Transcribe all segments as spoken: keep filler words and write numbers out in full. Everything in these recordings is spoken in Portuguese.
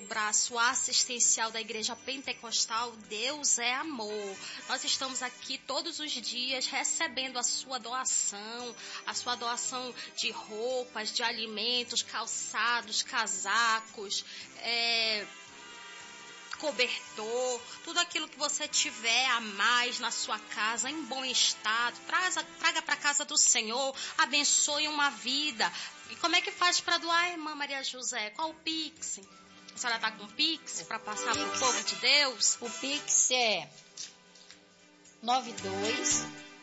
braço assistencial da Igreja Pentecostal, Deus é Amor. Nós estamos aqui todos os dias recebendo a sua doação, a sua doação de roupas, de alimentos, calçados, casacos, é, cobertor, tudo aquilo que você tiver a mais na sua casa, em bom estado, traga, traga para a casa do Senhor, abençoe uma vida. E como é que faz para doar, irmã Maria José? Qual o Pix? A senhora está com Pix para passar para o povo de Deus? O Pix é nove dois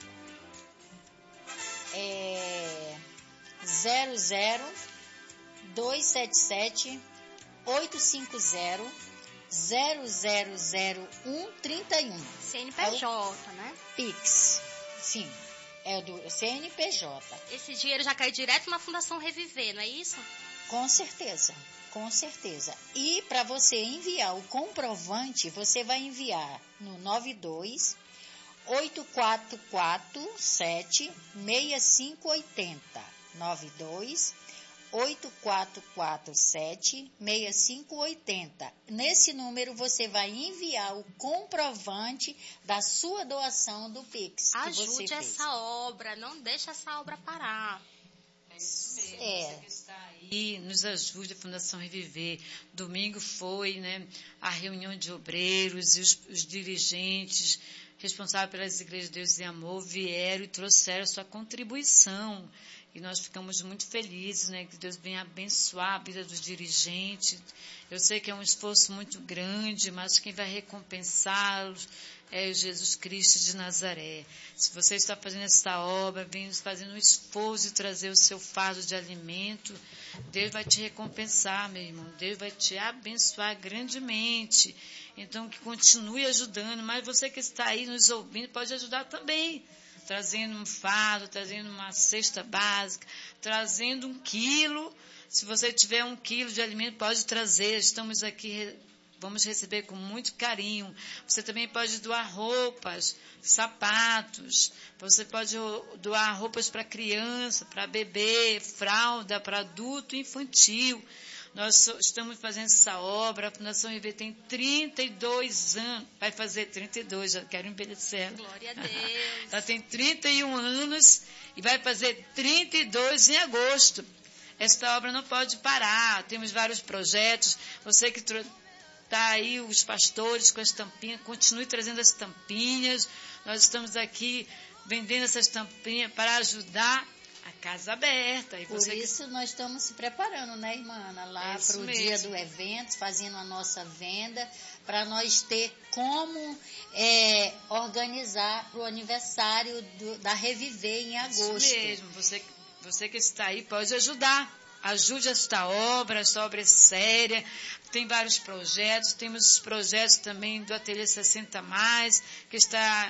é, zero zero dois sete sete oito cinco zero zero zero zero um trinta e um. C N P J, é né? Pix, sim, é o do C N P J. Esse dinheiro já cai direto na Fundação Reviver, não é isso? Com certeza, com certeza. E para você enviar o comprovante, você vai enviar no nove dois oito quatro quatro sete seis cinco oito zero. nove dois oito quatro quatro sete seis cinco oito zero. Nesse número você vai enviar o comprovante da sua doação do Pix. Ajude essa obra, não deixe essa obra parar. É isso mesmo, é. Você que está aí, nos ajude a Fundação Reviver. Domingo foi, né, a reunião de obreiros e os, os dirigentes responsáveis pelas igrejas de Deus e Amor vieram e trouxeram a sua contribuição. E nós ficamos muito felizes, né, que Deus venha abençoar a vida dos dirigentes. Eu sei que é um esforço muito grande, mas quem vai recompensá-los é Jesus Cristo de Nazaré. Se você está fazendo essa obra, vem fazendo um esforço de trazer o seu fardo de alimento, Deus vai te recompensar, meu irmão. Deus vai te abençoar grandemente. Então, que continue ajudando. Mas você que está aí nos ouvindo pode ajudar também, trazendo um fardo, trazendo uma cesta básica, trazendo um quilo. Se você tiver um quilo de alimento, pode trazer. Estamos aqui, vamos receber com muito carinho. Você também pode doar roupas, sapatos. Você pode doar roupas para criança, para bebê, fralda, para adulto e infantil. Nós estamos fazendo essa obra. A Fundação Reviver tem trinta e dois anos. Vai fazer trinta e dois, já quero envelhecer. Glória a Deus. Ela tem trinta e um anos e vai fazer trinta e dois em agosto. Esta obra não pode parar. Temos vários projetos. Você que está aí, os pastores com as tampinhas, continue trazendo as tampinhas. Nós estamos aqui vendendo essas tampinhas para ajudar a Casa Aberta. E Por você isso que... nós estamos se preparando, né, irmã Ana? Lá é para o dia do evento, fazendo a nossa venda, para nós ter como é, organizar para o aniversário do, da Reviver em agosto. Isso mesmo. Você, você que está aí pode ajudar. Ajude esta obra, esta obra é séria. Tem vários projetos. Temos os projetos também do Ateliê sessenta mais, que está...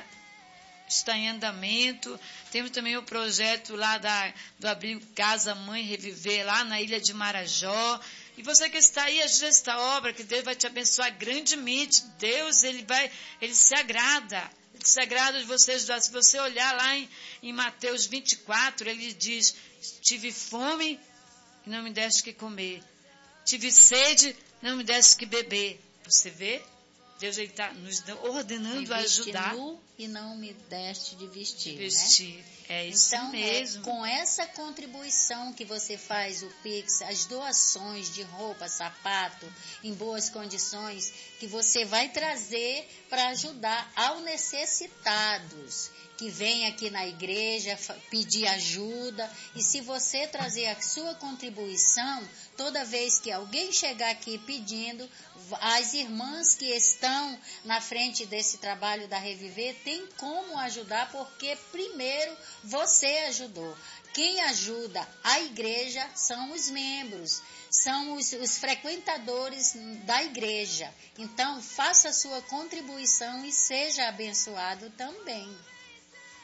está em andamento. Temos também o projeto lá da, do abrigo Casa Mãe Reviver, lá na Ilha de Marajó. E você que está aí, ajude esta obra, que Deus vai te abençoar grandemente. Deus, Ele vai, Ele se agrada. Ele se agrada de você ajudar. Se você olhar lá em, em Mateus vinte e quatro, Ele diz: tive fome e não me deste que comer. Tive sede, não me deste que beber. Você vê? Deus está nos ordenando a ajudar. Nu e não me deste de vestir, de vestir. Né? É isso então, mesmo. É, com essa contribuição que você faz, o Pix, as doações de roupa, sapato, em boas condições, que você vai trazer para ajudar aos necessitados, que vem aqui na igreja pedir ajuda. E se você trazer a sua contribuição, toda vez que alguém chegar aqui pedindo, as irmãs que estão na frente desse trabalho da Reviver tem como ajudar, porque primeiro você ajudou. Quem ajuda a igreja são os membros, são os, os frequentadores da igreja. Então, faça a sua contribuição e seja abençoado também.